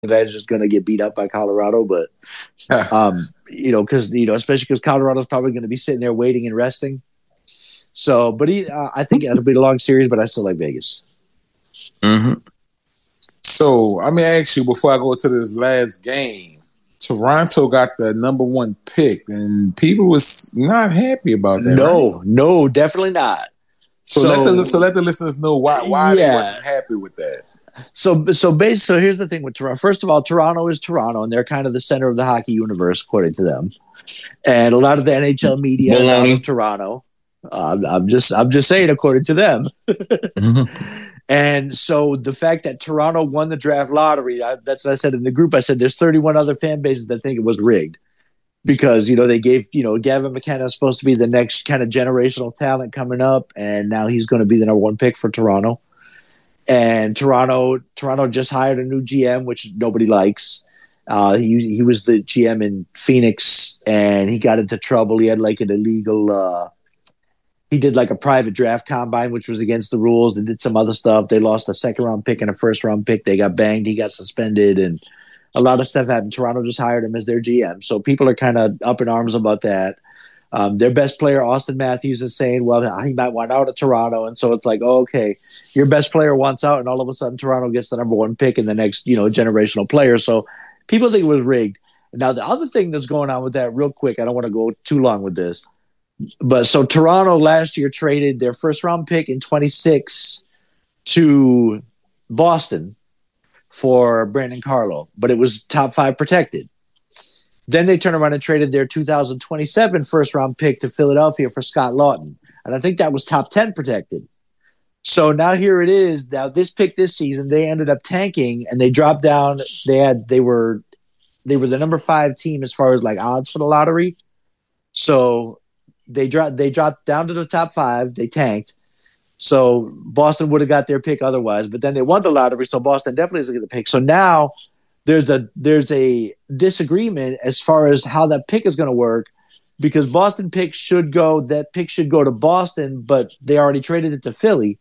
Advantage is going to get beat up by Colorado, but because especially because Colorado's probably going to be sitting there waiting and resting. So, but I think it'll be a long series, but I still like Vegas. Mm-hmm. So, let me ask you before I go to this last game. Toronto got the number 1 pick, and people was not happy about that. No, definitely not. So let the listeners know why they wasn't happy with that. So here's the thing with Toronto. First of all, Toronto is Toronto, and they're kind of the center of the hockey universe, according to them. And a lot of the NHL media is out of Toronto. I'm just saying, according to them. Mm-hmm. And so the fact that Toronto won the draft lottery, that's what I said in the group. I said there's 31 other fan bases that think it was rigged because, they gave, Gavin McKenna is supposed to be the next kind of generational talent coming up. And now he's going to be the number 1 pick for Toronto. And Toronto just hired a new GM, which nobody likes. He was the GM in Phoenix, and he got into trouble. He had like an illegal he did like a private draft combine, which was against the rules. They did some other stuff. They lost a 2nd-round pick and a 1st-round pick. They got banged. He got suspended, and a lot of stuff happened. Toronto just hired him as their GM. So people are kind of up in arms about that. Their best player, Austin Matthews, is saying, well, he might want out of Toronto. And so it's like, oh, okay, your best player wants out, and all of a sudden Toronto gets the number 1 pick and the next, generational player. So people think it was rigged. Now, the other thing that's going on with that real quick, I don't want to go too long with this, but so Toronto last year traded their 1st-round pick in 26 to Boston for Brandon Carlo, but it was top 5 protected. Then they turned around and traded their 2027 1st-round pick to Philadelphia for Scott Lawton. And I think that was top 10 protected. So now here it is. Now this pick this season, they ended up tanking and they dropped down. They were the number 5 team as far as like odds for the lottery. So they dropped down to the top 5. They tanked. So Boston would have got their pick otherwise, but then they won the lottery. So Boston definitely doesn't get the pick. So now there's a disagreement as far as how that pick is going to work because that pick should go to Boston, but they already traded it to Philly.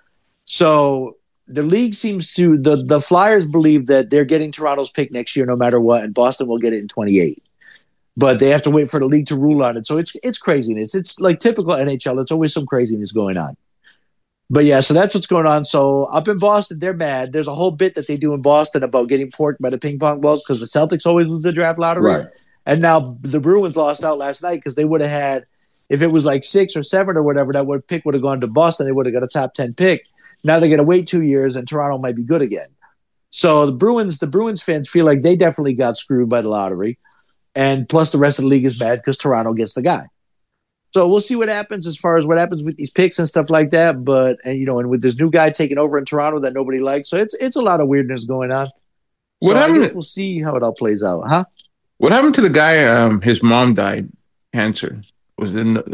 So the league seems to, the Flyers believe that they're getting Toronto's pick next year no matter what, and Boston will get it in 28. But they have to wait for the league to rule on it. So it's craziness. It's like typical NHL. It's always some craziness going on. But yeah, so that's what's going on. So up in Boston, they're mad. There's a whole bit that they do in Boston about getting forked by the ping pong balls because the Celtics always lose the draft lottery. Right. And now the Bruins lost out last night because they would have had, if it was like 6 or 7 or whatever, that pick would have gone to Boston. They would have got a top 10 pick. Now they're going to wait 2 years and Toronto might be good again. So the Bruins fans feel like they definitely got screwed by the lottery. And plus the rest of the league is bad because Toronto gets the guy. So we'll see what happens as far as what happens with these picks and stuff like that. But, and with this new guy taking over in Toronto that nobody likes. So it's a lot of weirdness going on. So I guess we'll see how it all plays out. Huh? What happened to the guy? His mom died, cancer. He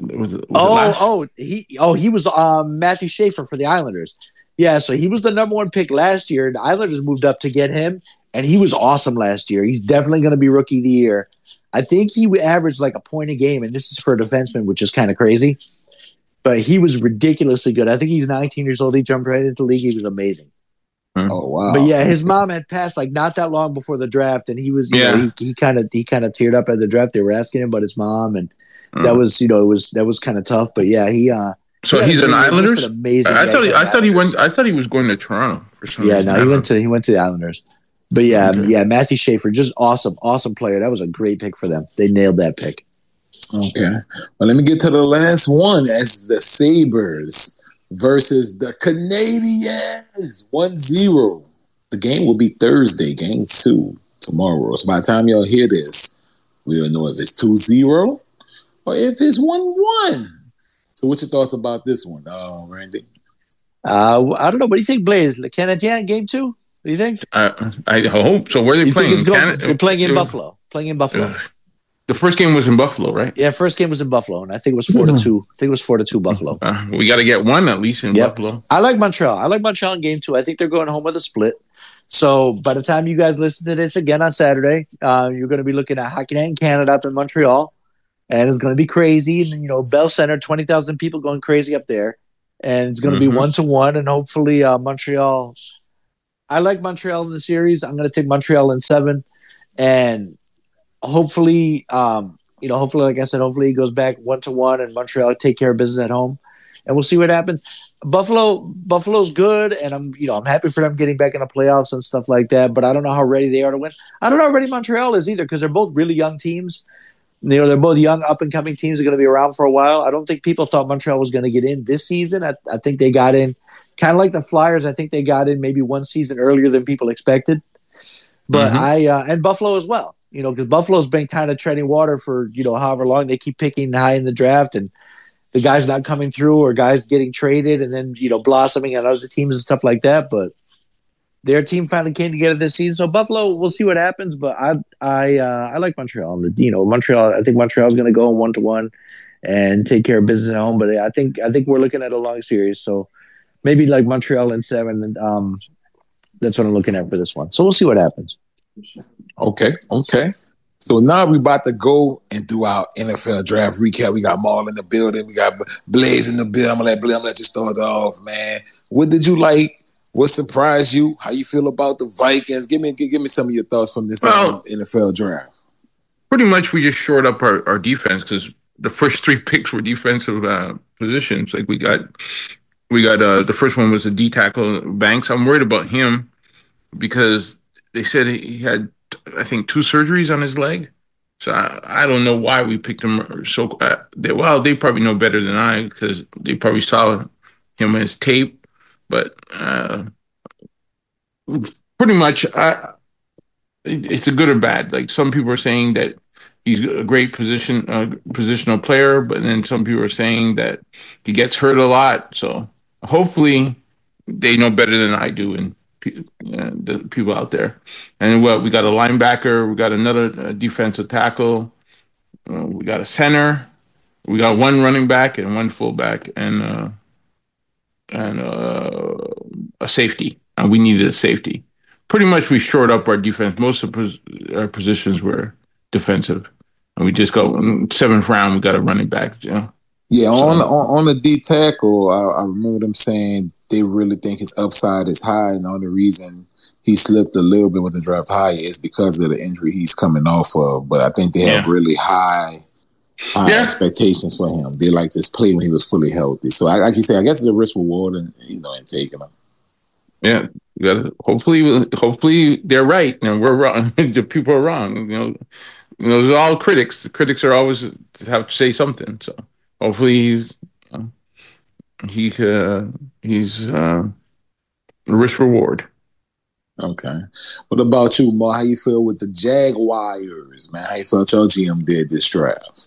was Matthew Schaefer for the Islanders. Yeah, so he was the number 1 pick last year. The Islanders moved up to get him, and he was awesome last year. He's definitely going to be Rookie of the Year. I think he averaged like a point a game, and this is for a defenseman, which is kind of crazy. But he was ridiculously good. I think he's 19 years old. He jumped right into the league. He was amazing. Oh wow! But yeah, his mom had passed like not that long before the draft, and he was he kind of teared up at the draft. They were asking him about his mom, and that was that was kind of tough. But yeah, So he's an Islanders. Amazing. I thought he was going to Toronto for some reason. Yeah, no, he went to the Islanders. But yeah, Matthew Schaefer, just awesome player. That was a great pick for them. They nailed that pick. Okay. Well, let me get to the last one as the Sabres versus the Canadiens. 1-0. The game will be Thursday, game 2 tomorrow. So by the time y'all hear this, we'll know if it's 2-0 or if it's 1-1. So what's your thoughts about this one, Randy? I don't know. What do you think, Blaze? The Canadiens game 2? What do you think? I hope so. Where are they playing? They're playing in Buffalo. The first game was in Buffalo, right? Yeah, first game was in Buffalo, and I think it was 4-2. I think it was 4-2 Buffalo. We got to get one at least in Buffalo. I like Montreal. I like Montreal in game 2. I think they're going home with a split. So by the time you guys listen to this again on Saturday, you're going to be looking at Hockey Night in Canada up in Montreal, and it's going to be crazy. And Bell Center, 20,000 people going crazy up there, and it's going to be 1-1, and hopefully Montreal. I like Montreal in the series. I'm going to take Montreal in 7, and hopefully, hopefully, like I said, hopefully it goes back 1-1, and Montreal take care of business at home, and we'll see what happens. Buffalo's good, and I'm happy for them getting back in the playoffs and stuff like that. But I don't know how ready they are to win. I don't know how ready Montreal is either, because they're both really young teams. They're both young, up and coming teams. Are going to be around for a while. I don't think people thought Montreal was going to get in this season. I think they got in kind of like the Flyers. I think they got in maybe one season earlier than people expected. But and Buffalo as well, because Buffalo's been kind of treading water for, however long. They keep picking high in the draft, and the guys not coming through, or guys getting traded and then, blossoming on other teams and stuff like that. But their team finally came together this season. So Buffalo, we'll see what happens. But I like Montreal. Montreal. I think Montreal's going to go 1-1 and take care of business at home. But I think we're looking at a long series. So maybe like Montreal in 7. And that's what I'm looking at for this one. So we'll see what happens. Okay. So now we about to go and do our NFL draft recap. We got Maul in the building. We got Blaze in the building. I'm gonna let you start off, man. What did you like? What surprised you? How you feel about the Vikings? Give me some of your thoughts from this NFL draft. Pretty much, we just shored up our defense, because the first 3 picks were defensive positions. Like we got the first one was a D tackle, Banks. I'm worried about him because they said he had, I think, 2 surgeries on his leg. So I don't know why we picked him. So they probably know better than I, because they probably saw him as tape. But pretty much, it's a good or bad. Like, some people are saying that he's a great positional player, but then some people are saying that he gets hurt a lot. So hopefully they know better than I do, and the people out there. And we got a linebacker, we got another defensive tackle, we got a center, we got 1 running back and 1 fullback, and a safety. And we needed a safety. Pretty much, we shored up our defense. Most of our positions were defensive, and we just got 7th round. We got a running back. Yeah, on the D tackle, I remember them saying they really think his upside is high, and the only reason he slipped a little bit with the draft high is because of the injury he's coming off of. But I think they have really high expectations for him. They like this play when he was fully healthy. So, like you say, I guess it's a risk reward, and in taking him. Yeah, you gotta, hopefully they're right, and we're wrong. The people are wrong. There's all critics. The critics are always have to say something. So hopefully he's risk reward. Okay. What about you, Mo? How you feel with the Jaguars, man? How you felt your GM did this draft?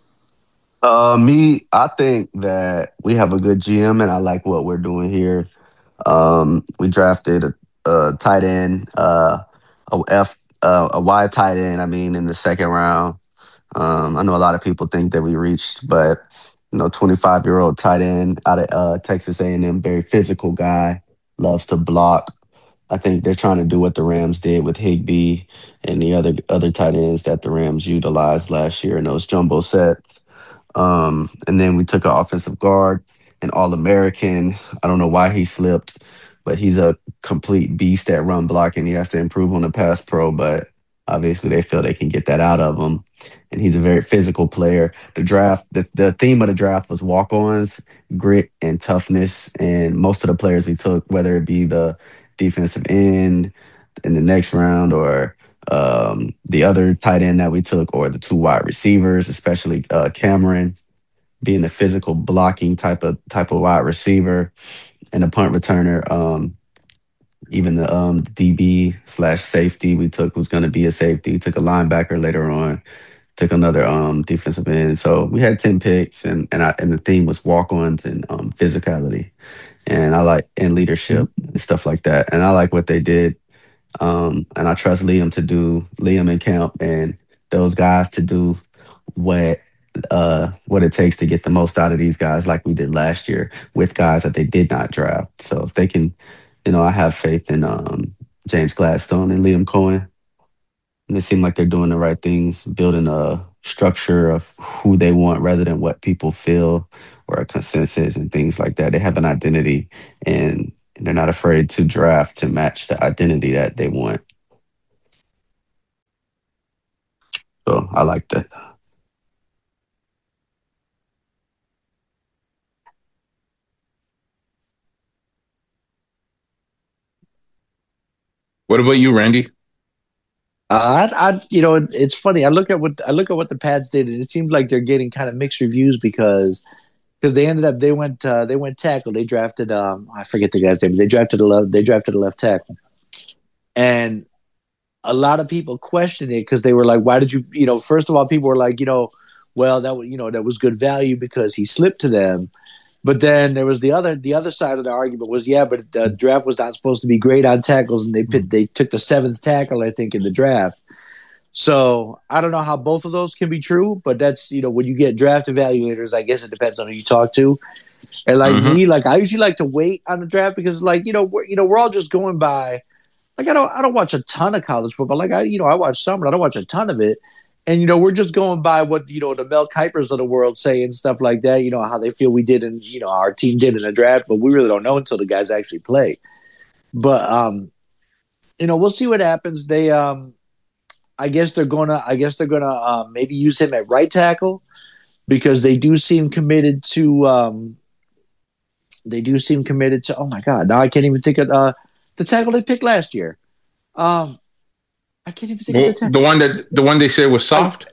I think that we have a good GM, and I like what we're doing here. We drafted a tight end, a wide tight end. In the 2nd round. I know a lot of people think that we reached, but 25-year-old tight end out of Texas A&M, very physical guy, loves to block. I think they're trying to do what the Rams did with Higbee and the other tight ends that the Rams utilized last year in those jumbo sets. And then we took an offensive guard, an All-American. I don't know why he slipped, but he's a complete beast at run blocking. He has to improve on the pass pro, but obviously they feel they can get that out of him. And he's a very physical player. The theme of the draft was walk-ons, grit, and toughness. And most of the players we took, whether it be the defensive end in the next round or the other tight end that we took, or the 2 wide receivers, especially Cameron being the physical blocking type of wide receiver, and a punt returner. Even the DB/safety we took was going to be a safety. Took a linebacker later on. Took another defensive end. So we had 10 picks, and the theme was walk-ons and physicality, and leadership and stuff like that. And I like what they did. And I trust Liam and Camp and those guys to do what it takes to get the most out of these guys, like we did last year with guys that they did not draft. So if they can, I have faith in James Gladstone and Liam Cohen. And they seem like they're doing the right things, building a structure of who they want rather than what people feel, or a consensus and things like that. They have an identity, and and they're not afraid to draft to match the identity that they want. So I like that. What about you, Randy? It's funny. I look at what the Pats did, and it seems like they're getting kind of mixed reviews because they went tackle. They drafted I forget the guy's name. They drafted a left tackle, and a lot of people questioned it because they were like, why did you first of all, people were like, well, that was good value because he slipped to them. But then there was the other side of the argument was, yeah, but the draft was not supposed to be great on tackles, and they took the 7th tackle, I think, in the draft. So I don't know how both of those can be true, but that's, when you get draft evaluators, I guess it depends on who you talk to. And me, I usually like to wait on the draft because we're all just going by, I don't watch a ton of college football. I watch some, but I don't watch a ton of it. And, we're just going by what, the Mel Kipers of the world say and stuff like that, how they feel we did and, our team did in the draft, but we really don't know until the guys actually play. But, we'll see what happens. They, I guess they're gonna maybe use him at right tackle because they do seem committed to, oh my God, now I can't even think of the tackle they picked last year. I can't even think of the one they said was soft.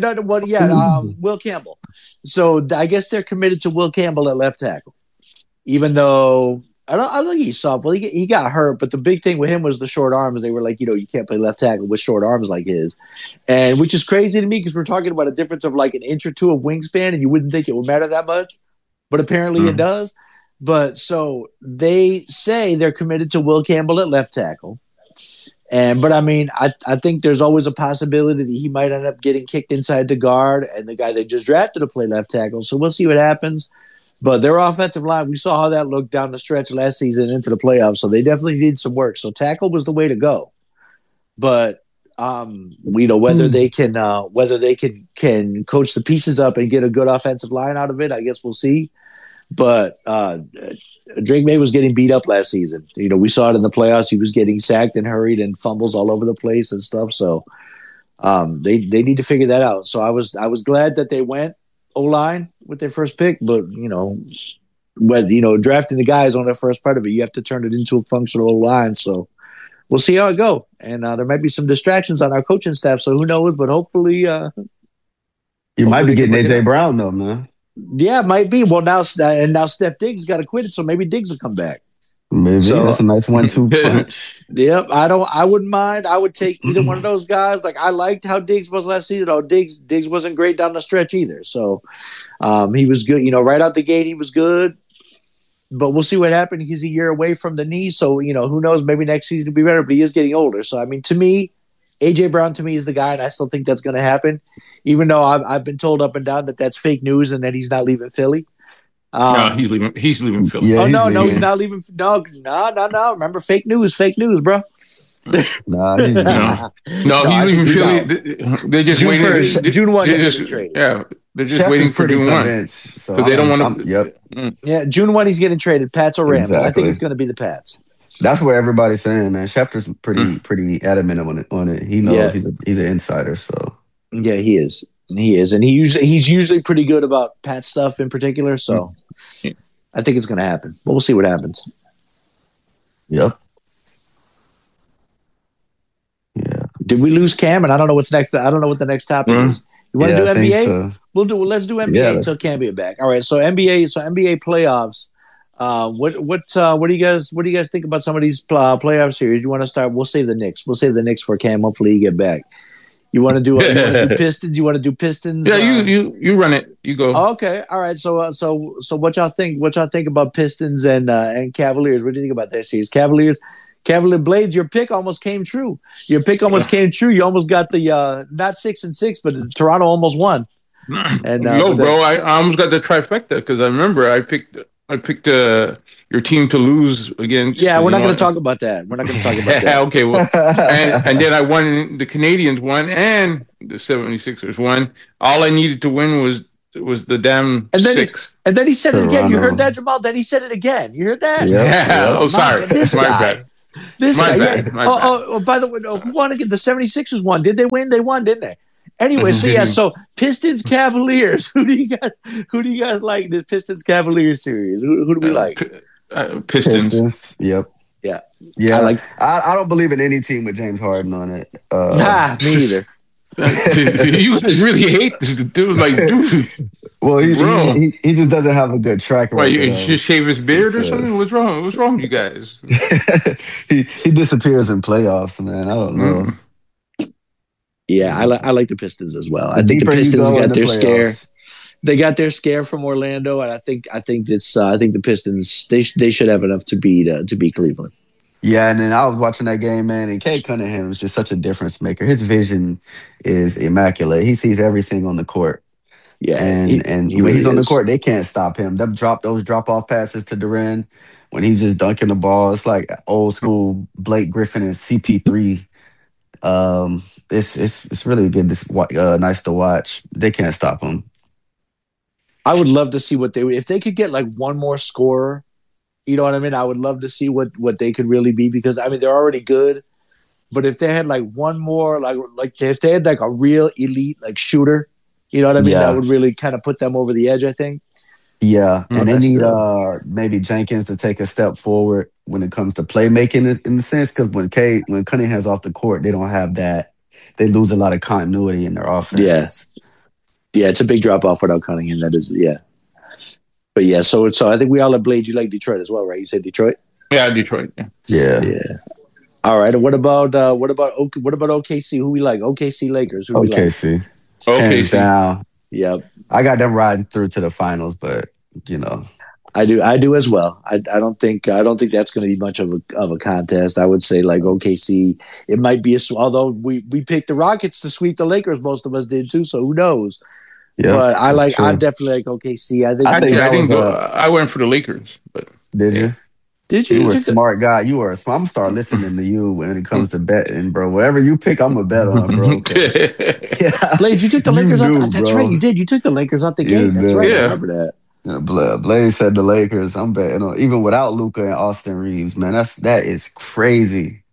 Will Campbell. So I guess they're committed to Will Campbell at left tackle, even though I don't think he's soft. Well, he got hurt, but the big thing with him was the short arms. They were like, you can't play left tackle with short arms like his, and which is crazy to me because we're talking about a difference of like an inch or two of wingspan, and you wouldn't think it would matter that much, but apparently it does. But so they say they're committed to Will Campbell at left tackle. But I mean, I think there's always a possibility that he might end up getting kicked inside the guard and the guy they just drafted to play left tackle. So we'll see what happens. But their offensive line, we saw how that looked down the stretch last season into the playoffs. So they definitely need some work. So tackle was the way to go. But whether they can coach the pieces up and get a good offensive line out of it, I guess we'll see. But Drake May was getting beat up last season. We saw it in the playoffs. He was getting sacked and hurried and fumbles all over the place and stuff. So they need to figure that out. So I was glad that they went O-line with their first pick, but drafting the guys on their first part of it, you have to turn it into a functional O-line. So we'll see how it go. And there might be some distractions on our coaching staff. So who knows? But hopefully, you might be getting AJ Brown though, man. Yeah, it might be. Well, now Steph Diggs got acquitted, so maybe Diggs will come back. Maybe that's a nice 1-2 punch. Yep, I wouldn't mind. I would take either one of those guys. Like I liked how Diggs was last season. Oh, Diggs wasn't great down the stretch either. So he was good. Right out the gate, he was good. But we'll see what happens. He's a year away from the knee, so who knows? Maybe next season will be better. But he is getting older. So I mean, to me, AJ Brown to me is the guy, and I still think that's going to happen, even though I've been told up and down that that's fake news and that he's not leaving Philly. No, he's leaving. He's leaving Philly. Yeah, no, he's not leaving. No. Remember, fake news, bro. Nah, he's he's leaving Philly. They're just waiting. June 1. Yeah, they're just waiting for June 1 because they don't want to. Yep. Yeah, June 1 he's getting traded. Pats or Rams. Exactly. I think it's going to be the Pats. That's what everybody's saying, man. Schefter's pretty adamant on it. He knows he's an insider, so yeah, he is, and he's usually pretty good about Pat stuff in particular. So I think it's going to happen, but we'll see what happens. Yep. Yeah. Did we lose Cam? And I don't know what's next. I don't know what the next topic is. You want to do NBA? So. Let's do NBA until Cam get back. All right. So NBA playoffs. What do you guys think about some of these playoff series? You want to start? We'll save the Knicks. We'll save the Knicks for Cam. Hopefully, you get back. You want to do Pistons? You want to do Pistons? Yeah, you run it. You go. Okay, all right. So what y'all think? What y'all think about Pistons and Cavaliers? What do you think about that series? Cavalier Blades. Your pick almost came true. You almost got the not 6-6, but Toronto almost won. And bro, I almost got the trifecta because I remember I picked your team to lose against. Yeah, we're not going to talk about that. Okay, well, and then I won. The Canadians won, and the 76ers won. All I needed to win was was the damn And then six. And then he said it again. You Toronto. heard that, Jamal? Then he said it again. You heard that? Yeah. Oh, sorry. This My guy. bad. This My guy. bad, Yeah. my bad. By the way, who won again? The 76ers won. Did they win? They won, didn't they? Anyway, so Pistons Cavaliers. Who do you guys like in the Pistons Cavaliers series? Who do we like? Pistons. Yep. Yeah. Yeah. I don't believe in any team with James Harden on it. Me either. You really hate this dude, like dude. Well, he just doesn't have a good track record. Why, you should shave his beard or something? What's wrong? What's wrong, you guys? he disappears in playoffs, man. I don't know. Yeah, I like the Pistons as well. The I think the deeper you Pistons go in got the their scare. playoffs. They got their scare from Orlando, and I think the Pistons they should have enough to beat Cleveland. Yeah, and then I was watching that game, man, and Kate Cunningham is just such a difference maker. His vision is immaculate. He sees everything on the court. Yeah, and he when he's really on the is. court, they can't stop him. Those drop off passes to Duran when he's just dunking the ball. It's like old school Blake Griffin and CP3. It's really good. Nice to watch. They can't stop him. I would love to see if they could get like one more scorer. You know what I mean? I would love to see what they could really be, because I mean they're already good, but if they had like one more, like if they had like a real elite like shooter, you know what I mean? Yeah. That would really kind of put them over the edge, I think. Yeah, and they need still. maybe Jenkins to take a step forward when it comes to playmaking in the sense, because when Cunningham's off the court, they don't have that. They lose a lot of continuity in their offense. Yeah, it's a big drop off without Cunningham. That is, yeah. But yeah, so I think we all have Blade. You like Detroit as well, right? You said Detroit. Yeah, Detroit. Yeah. All right. And what about OKC? Who we like? OKC Lakers. Who we like? OKC. Okay, down. Yep. I got them riding through to the finals, but I do as well. I don't think that's going to be much of a contest. I would say like OKC. It might be although we picked the Rockets to sweep the Lakers. Most of us did too. So who knows? Yeah, but I definitely like OKC. I went for the Lakers, but did you? Did you? You were a smart guy. I'm gonna start listening to you when it comes to betting, bro. Whatever you pick, I'm a bet on, bro. Yeah, Blade, you took the Lakers out. That's right, you did. You took the Lakers out the game. That's right. I remember that. Yeah, Blaze said the Lakers. I'm betting on even without Luka and Austin Reeves, man. That is crazy.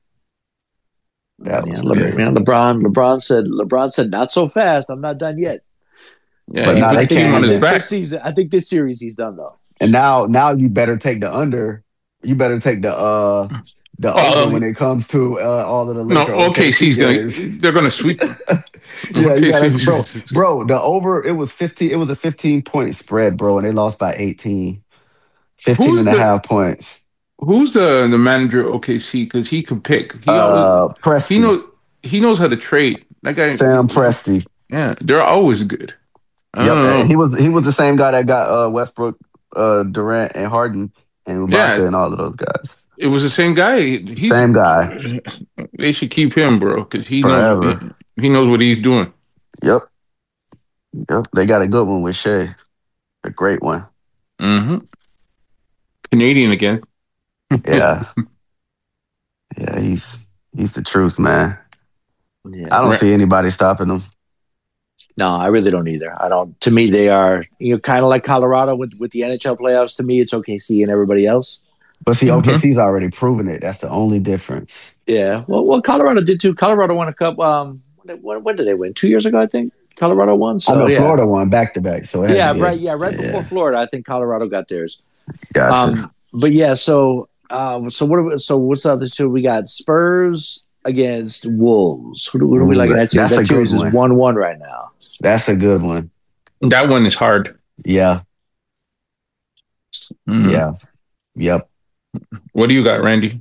That was crazy. Man, LeBron said not so fast. I'm not done yet. Yeah, but now they can't on his back. This season, I think this series he's done though. And now you better take the under. You better take the over when it comes to all of the Lakers. They're gonna sweep them. Yeah, you gotta, bro. The over it was 15. It was a 15-point spread, bro, and they lost by 18. 15 and a half points. Who's the manager of OKC? Because he can pick. Presti. He knows how to trade. That guy, Sam Presti. Yeah, they're always good. He was the same guy that got Westbrook, Durant, and Harden, and Ibaka and all of those guys. It was the same guy. Same guy. They should keep him, bro, because he knows what he's doing. Yep. They got a good one with Shea, a great one. Mm-hmm. Canadian again. Yeah. Yeah, he's the truth, man. Yeah. I don't see anybody stopping him. No, I really don't either. I don't. To me, they are kind of like Colorado with the NHL playoffs. To me, it's OKC and everybody else. But see, OKC's already proven it. That's the only difference. Yeah. Well, Colorado did too. Colorado won a cup. When did they win? 2 years ago, I think. Colorado won. So, Florida won back-to-back. So right before Florida, I think Colorado got theirs. Gotcha. But yeah, so what's the other two? We got Spurs against Wolves. Who do we like in that series? That series is 1-1 right now. That's a good one. That one is hard. Yeah. Mm-hmm. Yeah. Yep. What do you got, Randy?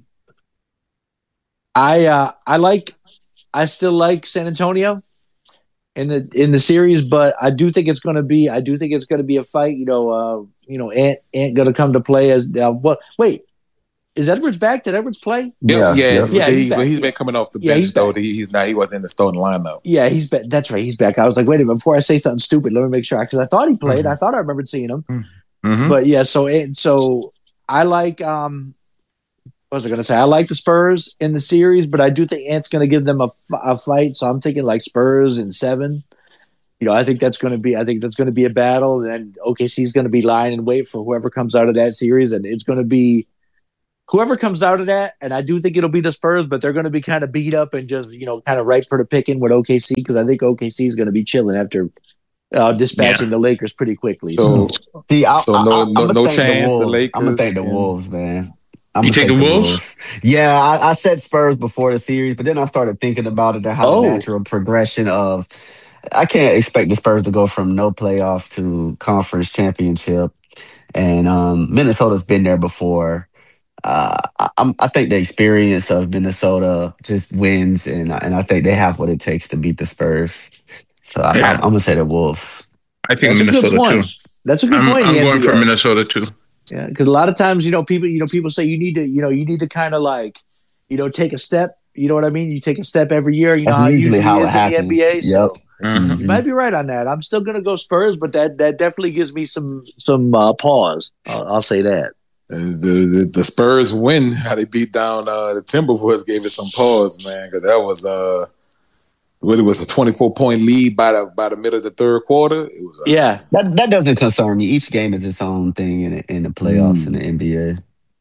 I still like San Antonio in the series, but I do think it's going to be a fight. Ant going to come to play as wait. Is Edwards back? Did Edwards play? Yeah. He's been coming off the bench though. He's not. He wasn't in the starting lineup. Yeah, he's back. That's right. He's back. I was like, wait a minute. Before I say something stupid, let me make sure because I thought he played. Mm-hmm. I thought I remembered seeing him. Mm-hmm. But yeah, so I like. What was I going to say? I like the Spurs in the series, but I do think Ant's going to give them a fight. So I'm thinking like Spurs in 7. I think that's going to be a battle, and OKC is going to be lying in wait for whoever comes out of that series, and it's going to be whoever comes out of that. And I do think it'll be the Spurs, but they're going to be kind of beat up and just kind of ripe for the picking with OKC, because I think OKC is going to be chilling after dispatching the Lakers pretty quickly. So no chance the Lakers. I'm gonna take the Wolves, man. You take the Wolves? Yeah, I said Spurs before the series, but then I started thinking about it and how the natural progression of I can't expect the Spurs to go from no playoffs to conference championship, and Minnesota's been there before. I think the experience of Minnesota just wins, and I think they have what it takes to beat the Spurs. So I'm gonna say the Wolves. I think Minnesota too. That's a good point. I'm going for Minnesota too. Yeah, because a lot of times, people say you need to kind of like, take a step. You know what I mean? You take a step every year. That's how usually how it is happens. in the NBA. So Mm-hmm. you might be right on that. I'm still gonna go Spurs, but that definitely gives me some pause. I'll say that. The Spurs win, how they beat down the Timberwolves, gave it some pause, man, because that was what it was, a 24-point lead by the middle of the third quarter. It was that doesn't concern me. Each game is its own thing in the playoffs in the NBA.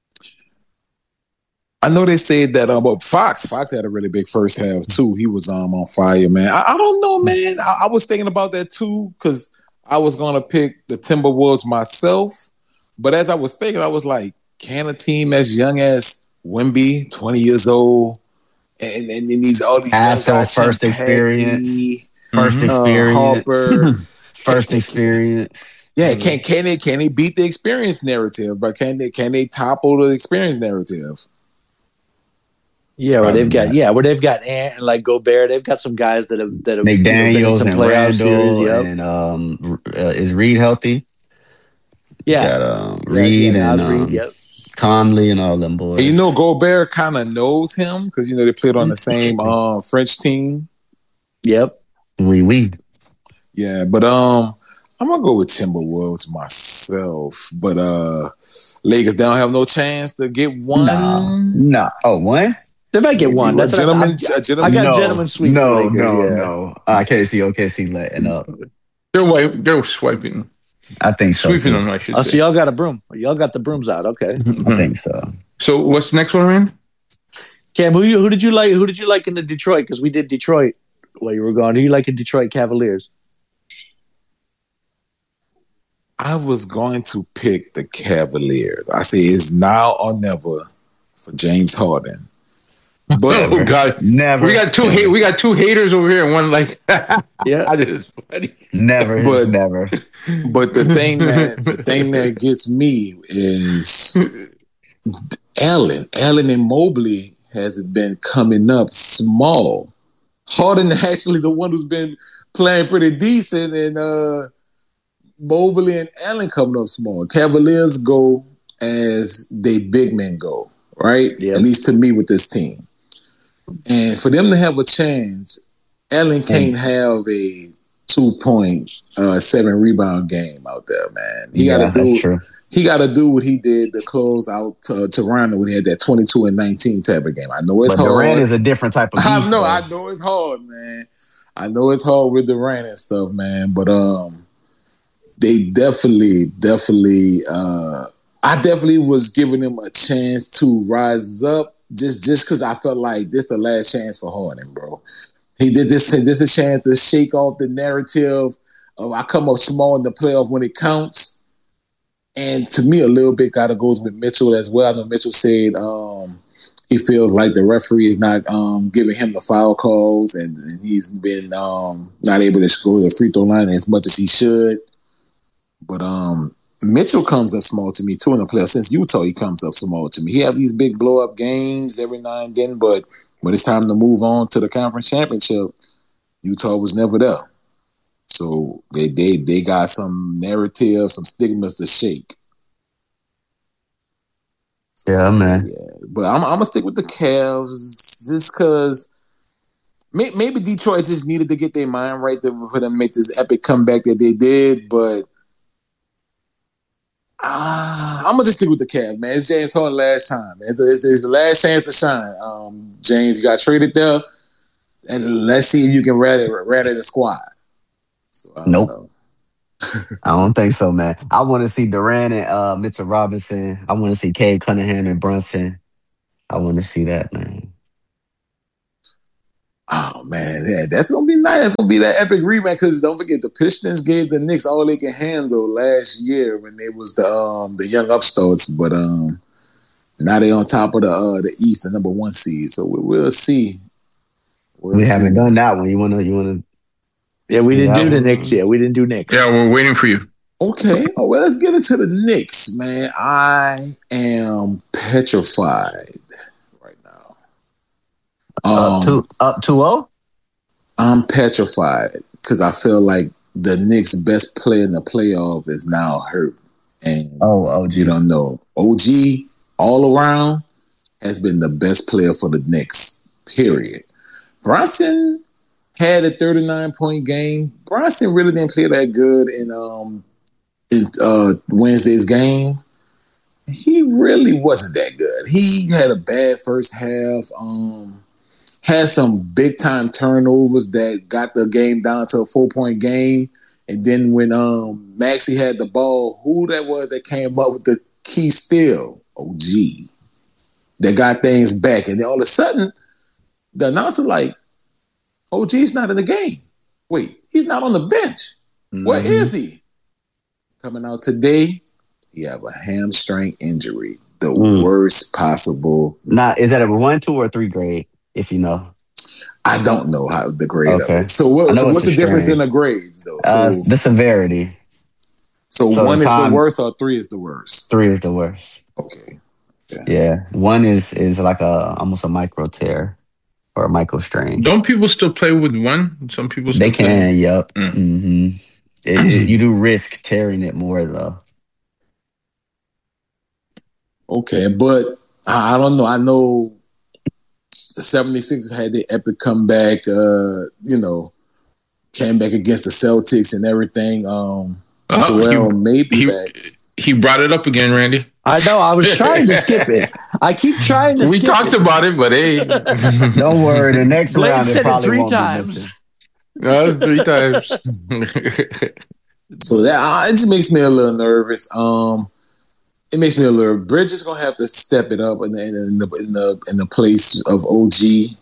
I know they said that Fox had a really big first half too. He was on fire, man. I don't know, man. I was thinking about that too, because I was gonna pick the Timberwolves myself. But as I was thinking, I was like, can a team as young as Wemby, 20 years old, and these all these first experience, Harper, first experience. Yeah, can they beat the experience narrative? But can they topple the experience narrative? Yeah, where they've got Ant and like Gobert. They've got some guys that have McDaniels some and playoff Randall series. And is Reed healthy? Yeah, got Reed and Conley and all them boys. And Gobert kind of knows him because they played on the same French team. Yep. Oui. Yeah, but I'm gonna go with Timberwolves myself. But Lakers, they don't have no chance to get one. No. Oh, one? They might get one. That's a gentleman. I got gentleman sweep. No. I can't see OKC letting up. They're swiping. I think so. Sweeping them, I should say. So y'all got a broom. Y'all got the brooms out. Okay. I think so. So what's the next one, man? Cam, who did you like? Who did you like in the Detroit? Because we did Detroit while you were gone. Who you like in Detroit Cavaliers? I was going to pick the Cavaliers. I say it's now or never for James Harden. But oh God, never. We got two haters over here, and one like I just funny. Never. But the thing that gets me is Allen and Mobley has been coming up small. Harden actually the one who's been playing pretty decent, and Mobley and Allen coming up small. Cavaliers go as they big men go, right? Yep. At least to me with this team. And for them to have a chance, Allen can't have a 2.7 rebound game out there, man. He got to do what he did to close out Toronto when he had that 22 and 19 type of game. I know it's hard. Durant is a different type of beast. I know it's hard, man. I know it's hard with Durant and stuff, man. But they definitely. I definitely was giving them a chance to rise up. Just because I felt like this is the last chance for Harden, bro. He did this. This is a chance to shake off the narrative of I come up small in the playoff when it counts. And to me, a little bit gotta goes with Mitchell as well. I know Mitchell said he feels like the referee is not giving him the foul calls, and he's been not able to score the free throw line as much as he should. But Mitchell comes up small to me too in the playoffs. Since Utah, he comes up small to me. He have these big blow up games every now and then, but when it's time to move on to the conference championship, Utah was never there. So they got some narrative, some stigmas to shake. So, yeah, man. Yeah. But I'm gonna stick with the Cavs just because maybe Detroit just needed to get their mind right for them to make this epic comeback that they did, but. I'm gonna just stick with the Cavs, man. It's James Harden last time. It's the last chance to shine. James, you got traded there, and let's see if you can rally the squad. So I don't Nope. know. I don't think so, man. I want to see Durant and Mitchell Robinson. I want to see Cade Cunningham and Brunson. I want to see that, man. Oh man, yeah, that's gonna be nice. That's gonna be that epic rematch. Because don't forget, the Pistons gave the Knicks all they can handle last year when they was the young upstarts. But now they on top of the East, the number 1 seed. So we'll see. We haven't done that one. You wanna? Yeah, we didn't do the one? Knicks yet. We didn't do Knicks. Yeah, we're waiting for you. Okay. Oh well, let's get into the Knicks, man. I am petrified right now. Up 2-0? I'm petrified because I feel like the Knicks' best player in the playoff is now hurt. And OG. you don't know. OG all around has been the best player for the Knicks, period. Bronson had a 39-point game. Bronson really didn't play that good in Wednesday's game. He really wasn't that good. He had a bad first half. Had some big time turnovers that got the game down to a 4-point game. And then when Maxey had the ball, who that was that came up with the key steal? OG. That got things back. And then all of a sudden, the announcer like, OG's not in the game. Wait, he's not on the bench. Mm-hmm. Where is he? Coming out today, he have a hamstring injury. The worst possible. Now, is that a 1, 2, or 3 grade? If you know, I don't know how the grade of it. So what's the difference in the grades though? The severity. So 1 is the worst, or 3 is the worst? 3 is the worst. Okay. Yeah. 1 is like almost a micro tear or a micro strain. Don't people still play with 1? Some people still they can. Play? Yep. Mm-hmm. You do risk tearing it more though. Okay, but I don't know. I know the 76ers had their epic comeback, came back against the Celtics and everything. Joel may be back. He brought it up again, Randy. I know. I was trying to skip it. I keep trying to skip it. We talked about it, but hey. Don't worry. The next Blake round, said it 3 times. No, 3 times. So that it just makes me a little nervous. It makes me a little. Bridges gonna have to step it up in the place of OG.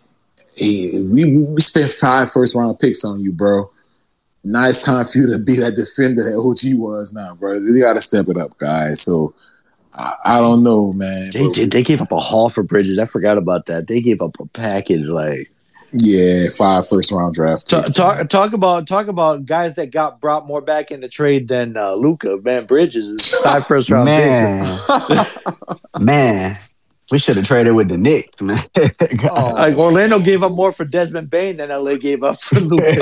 We spent 5 first-round picks on you, bro. Now it's time for you to be that defender that OG was now, bro. You got to step it up, guys. So I don't know, man. They gave up a haul for Bridges. I forgot about that. They gave up a package like. Yeah, 5 first-round draft picks. Talk about guys that got brought more back in the trade than Luka. Man, Bridges is 5 first-round picks. Man, we should have traded with the Knicks, man. Like Orlando gave up more for Desmond Bane than LA gave up for Luka.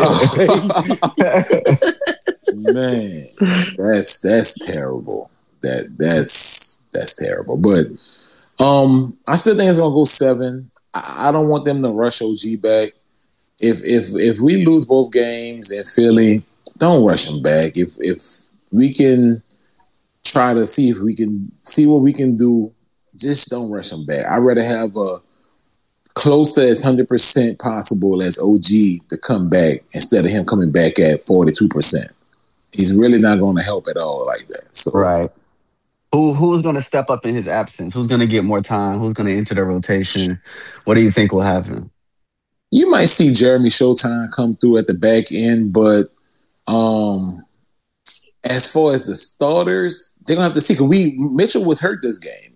Man, that's terrible. That's terrible. But I still think it's gonna go 7. I don't want them to rush OG back. If we lose both games in Philly, don't rush him back. If we can try to see if we can see what we can do, just don't rush him back. I'd rather have a close to as 100% possible as OG to come back instead of him coming back at 42%. He's really not going to help at all like that. So. Right. Who's going to step up in his absence? Who's going to get more time? Who's going to enter the rotation? What do you think will happen? You might see Jeremy Showtime come through at the back end, but as far as the starters, they're gonna have to see. Cause Mitchell was hurt this game.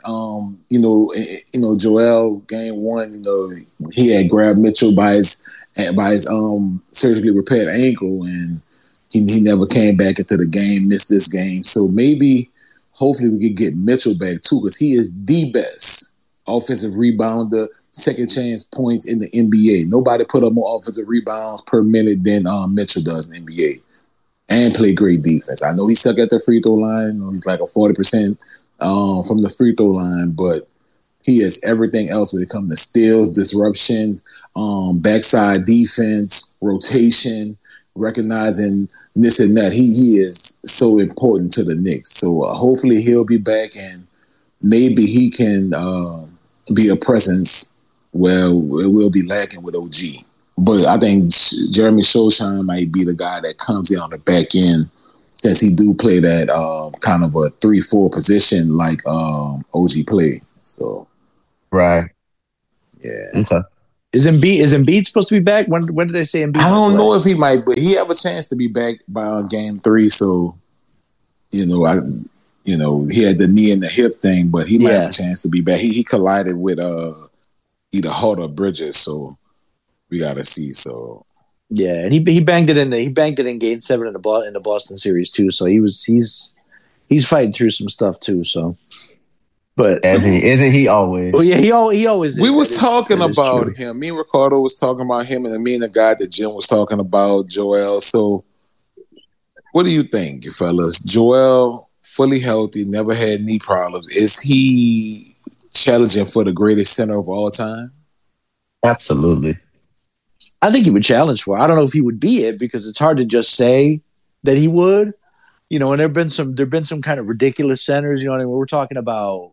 Joel game 1. He had grabbed Mitchell by his surgically repaired ankle, and he never came back into the game. Missed this game, so hopefully we could get Mitchell back too, because he is the best offensive rebounder, second chance points in the NBA. Nobody put up more offensive rebounds per minute than Mitchell does in the NBA, and play great defense. I know he suck at the free throw line. He's like a 40% from the free throw line, but he is everything else when it comes to steals, disruptions, backside defense, rotation, recognizing this and that. He is so important to the Knicks. So hopefully he'll be back, and maybe he can be a presence where it will be lacking with OG. But I think Jeremy Shoshine might be the guy that comes in on the back end, since he do play that kind of a 3-4 position like OG play. So Right. yeah. Okay. Is Embiid supposed to be back? When did they say Embiid? I don't know if he might, but he have a chance to be back by game 3. So he had the knee and the hip thing, but he might have a chance to be back. He collided with either Hart or Bridges, so we gotta see. So yeah, and he banged it in game 7 in the Boston series too. So he's fighting through some stuff too. So, but isn't he always? Well, yeah, he always. Is. We was talking about him. Me and Ricardo was talking about him, and me and the guy that Jim was talking about, Joel. So, what do you think, you fellas? Joel, fully healthy, never had knee problems. Is he challenging for the greatest center of all time? Absolutely. I think he would challenge for it. I don't know if he would be it, because it's hard to just say that he would. And there've been some kind of ridiculous centers. You know what I mean? We're talking about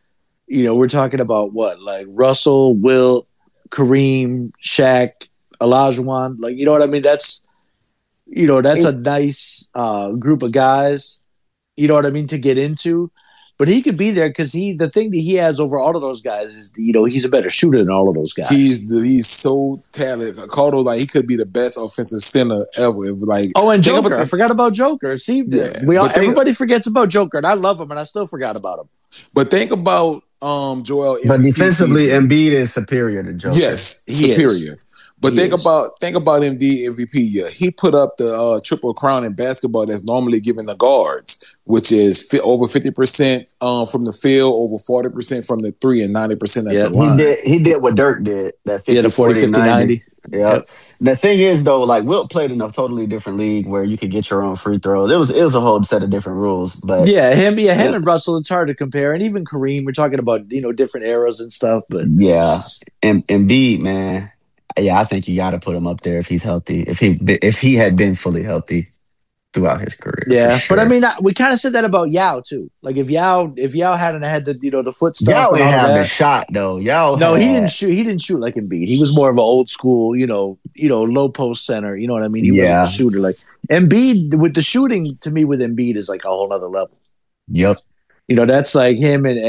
what, like Russell, Wilt, Kareem, Shaq, Olajuwon. Like, you know what I mean? That's a nice group of guys. You know what I mean, to get into. But he could be there because the thing that he has over all of those guys is, he's a better shooter than all of those guys. He's so talented. Ricardo, like, he could be the best offensive center ever. And Joker. I forgot about Joker. See, everybody forgets about Joker, and I love him, and I still forgot about him. But think about Joel. But defensively, Embiid is superior to Joker. Yes, superior. But think about MD MVP year. He put up the triple crown in basketball that's normally given the guards, which is over 50% from the field, over 40% from the 3, and 90% at the line. He did what Dirk did. That 50, the 40, 50, 90. Yep. The thing is, though, like, Wilt played in a totally different league where you could get your own free throws. It was a whole set of different rules. But him and Russell, it's hard to compare. And even Kareem, we're talking about different eras and stuff. But yeah, and Embiid, man. Yeah, I think you got to put him up there if he's healthy. If he had been fully healthy throughout his career. Yeah, sure. But I mean, we kind of said that about Yao too. Like if Yao hadn't had the foot stuff, Yao didn't have the shot though. He didn't shoot. He didn't shoot like Embiid. He was more of an old school, low post center. You know what I mean? He wasn't a shooter like Embiid. With the shooting, to me, with Embiid is like a whole other level. Yep. That's like him and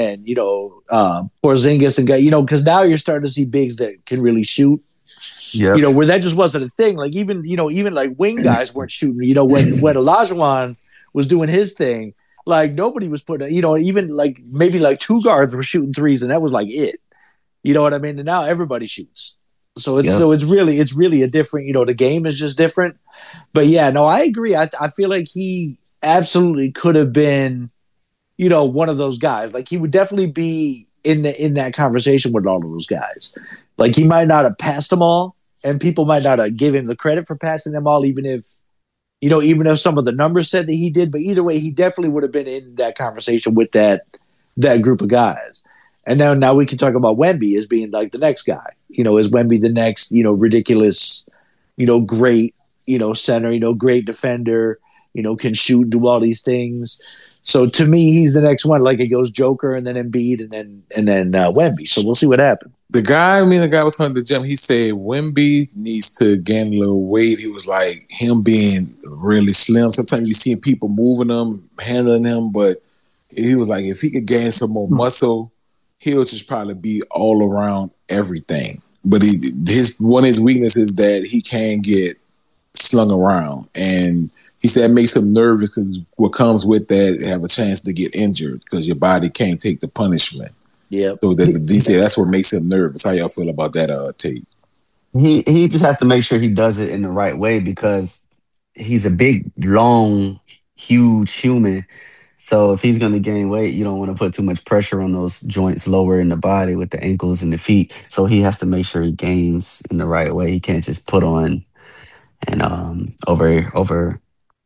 Porzingis and because now you're starting to see bigs that can really shoot. Yeah, where that just wasn't a thing. Like even like wing guys weren't shooting. When Olajuwon was doing his thing, like nobody was putting. Even like maybe like 2 guards were shooting threes, and that was like it. You know what I mean? And now everybody shoots. So it's really a different. The game is just different. But yeah, no, I agree. I feel like he absolutely could have been, one of those guys. Like he would definitely be in that conversation with all of those guys. Like he might not have passed them all, and people might not have given him the credit for passing them all, even if some of the numbers said that he did. But either way, he definitely would have been in that conversation with that group of guys. And now we can talk about Wemby as being like the next guy. Is Wemby the next, ridiculous, great, center, great defender, can shoot, do all these things. So to me, he's the next one. Like it goes Joker and then Embiid and then Wemby. So we'll see what happens. The guy was hunting the gym. He said Wemby needs to gain a little weight. He was like him being really slim. Sometimes you see people moving him, handling him, but he was like if he could gain some more muscle, he'll just probably be all around everything. But one of his weaknesses is that he can get slung around, and he said it makes him nervous because what comes with that, have a chance to get injured because your body can't take the punishment. Yeah. So he said that's what makes him nervous. How y'all feel about that, Tate? He just has to make sure he does it in the right way because he's a big, long, huge human. So if he's going to gain weight, you don't want to put too much pressure on those joints lower in the body with the ankles and the feet. So he has to make sure he gains in the right way. He can't just put on and overwork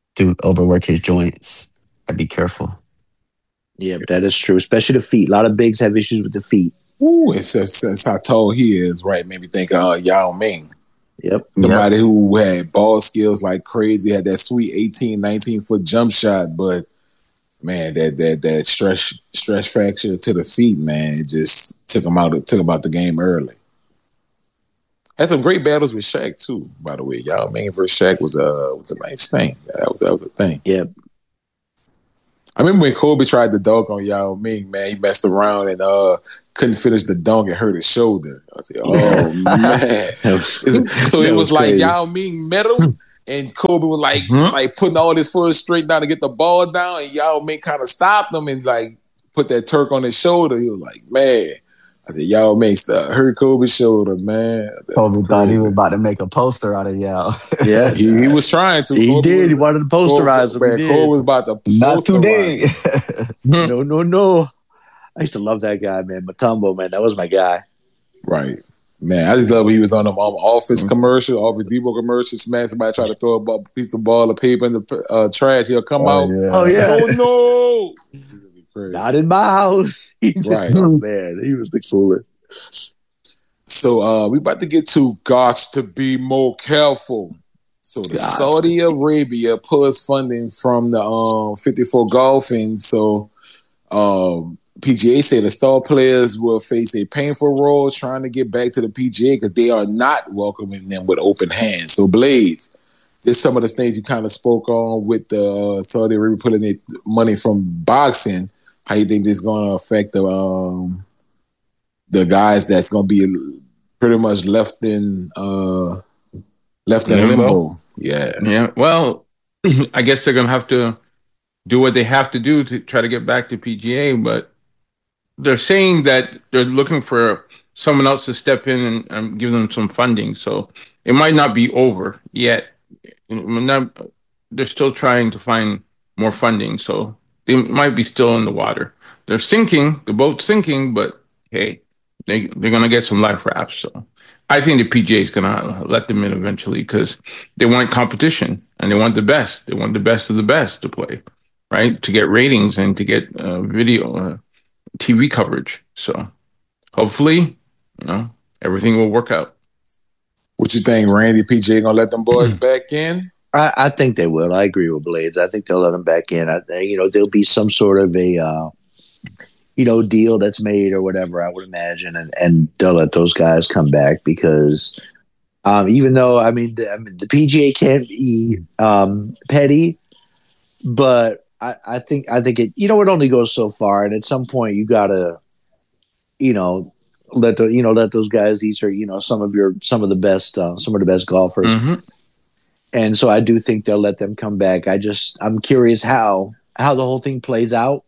his joints. I'd be careful. Yeah, but that is true, especially the feet. A lot of bigs have issues with the feet. Ooh, it's how tall he is, right? Made me think of Yao Ming. Yep. Somebody who had ball skills like crazy, had that sweet 18, 19-foot jump shot, but man, that stress fracture to the feet, man, it just took him out the game early. Had some great battles with Shaq too. By the way, Yao Ming versus Shaq was a nice thing. That was a thing. Yeah. I remember when Kobe tried to dunk on Yao Ming, man, he messed around and couldn't finish the dunk and hurt his shoulder. I said, oh, man. So it was like Yao Ming met him, and Kobe was like putting all his foot straight down to get the ball down, and Yao Ming kind of stopped him and like put that Turk on his shoulder. He was like, man. I said, Yao Ming hurt Kobe's shoulder, man. Kobe thought he was about to make a poster out of Yao. Yeah. He was trying to. He did. He wanted to posterize him. Man, Kobe was about to Not today. No. I used to love that guy, man. Mutombo, man. That was my guy. Right. Man, I just love when he was on them Office commercial, Office Depot commercial, smash somebody try to throw a piece of ball of paper in the trash. He'll come out. Yeah. Oh, yeah. Oh, no. Not in my house. Right. Oh, man. He was the coolest. So we about to get to Gots to be more careful. So the Saudi Arabia pulls funding from the 54 golfing. So PGA say the star players will face a painful role trying to get back to the PGA because they are not welcoming them with open hands. So Blades, there's some of the things you kind of spoke on with the Saudi Arabia pulling their money from boxing. How you think this is going to affect the guys that's going to be pretty much left in limbo? Yeah. Well, I guess they're going to have to do what they have to do to try to get back to PGA, but they're saying that they're looking for someone else to step in and give them some funding. So it might not be over yet. They're still trying to find more funding. So they might be still in the water. They're sinking, the boat's sinking, but hey, they're going to get some life rafts. So I think the PGA is going to let them in eventually because they want competition and they want the best. They want the best of the best to play, right? To get ratings and to get video, TV coverage. So hopefully, everything will work out. What you think, Randy? PGA going to let them boys back in? I think they will. I agree with Blades. I think they'll let them back in. There'll be some sort of a, deal that's made or whatever, I would imagine, and they'll let those guys come back because even though, the PGA can't be petty, but I think it, it only goes so far, and at some point you gotta, let those guys each are, some of the best golfers. Mm-hmm. And so I do think they'll let them come back. I'm curious how the whole thing plays out.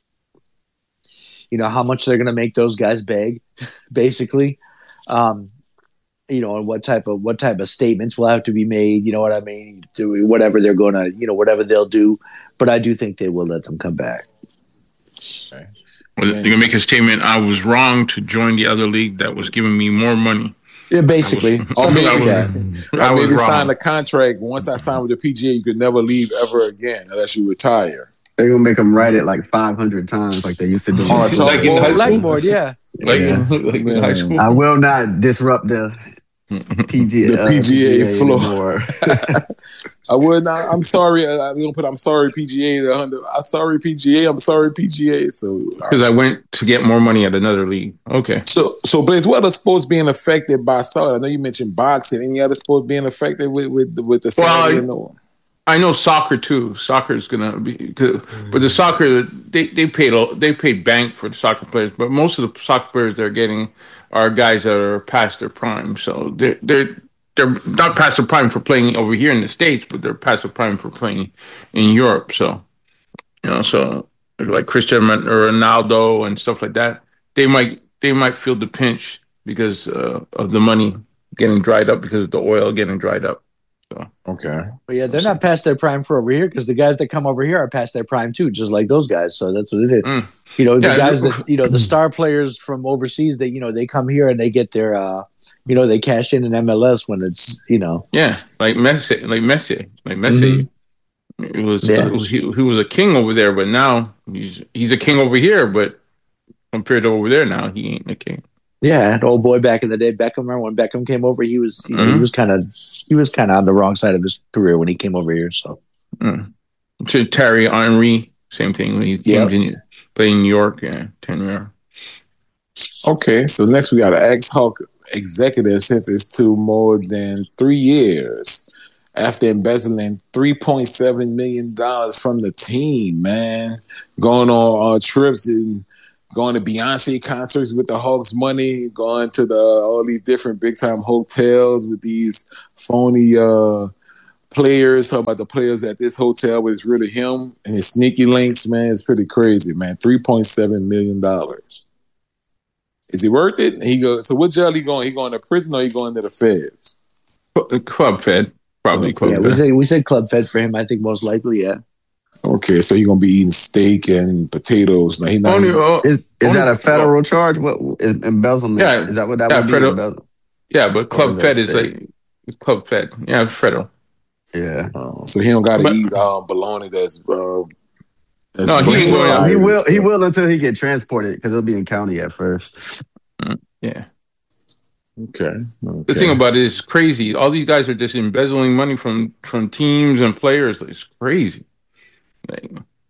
How much they're going to make those guys beg, basically. And what type of statements will have to be made. You know what I mean? Whatever they're going to, whatever they'll do. But I do think they will let them come back. Okay. Well, they're going to make a statement. I was wrong to join the other league that was giving me more money. Yeah, basically. Maybe sign a contract. Once I sign with the PGA, you could never leave ever again unless you retire. They're going to make them write it like 500 times like they used to do. Like in high school? Blackboard, yeah. Like in high school. I will not disrupt the PGA floor. I would not. I'm sorry. I'm going to put I'm sorry PGA. I'm sorry PGA. I'm sorry PGA. So because I went to get more money at another league. Okay. So Blaze, what other sports being affected by Saudi? I know you mentioned boxing. Any other sports being affected with the Saudi? I know soccer too. Soccer is gonna be, but the soccer they paid bank for the soccer players, but most of the soccer players they're getting are guys that are past their prime. So they're not past their prime for playing over here in the States, but they're past their prime for playing in Europe. So so like Cristiano Ronaldo and stuff like that, they might feel the pinch because of the money getting dried up because of the oil getting dried up. So. Okay. But yeah, they're not past their prime for over here because the guys that come over here are past their prime too, just like those guys. So that's what it is. The guys that the star players from overseas that they come here and they get their they cash in MLS when it's like Messi. He was a king over there, but now he's a king over here. But compared to over there now, he ain't a king. Yeah, an old boy back in the day, Beckham. Remember when Beckham came over? He was he was kind of on the wrong side of his career when he came over here. So, Thierry Henry, same thing. When he came to play in New York, 10 years. Okay, so next we got an executive sentenced to more than 3 years after embezzling $3.7 million from the team, man. Going on trips and going to Beyonce concerts with the Hawks money, going to all these different big-time hotels with these phony players. How about the players at this hotel, but it's really him and his sneaky links, man. It's pretty crazy, man. $3.7 million. Is he worth it? So what jail he going? He going to prison or he going to the feds? Club Fed. Probably Club Fed. We said Club Fed for him, I think most likely, yeah. Okay, so you're gonna be eating steak and potatoes. Now, is that a federal charge? What is embezzlement? Yeah, is that what that would be? Yeah, but Club Fed is like Club Fed. Yeah, it's federal. Yeah. So he don't got to eat bologna. That's no, he will until he get transported because he'll be in county at first. Yeah. Okay. The thing about it is crazy. All these guys are just embezzling money from teams and players. It's crazy. Like,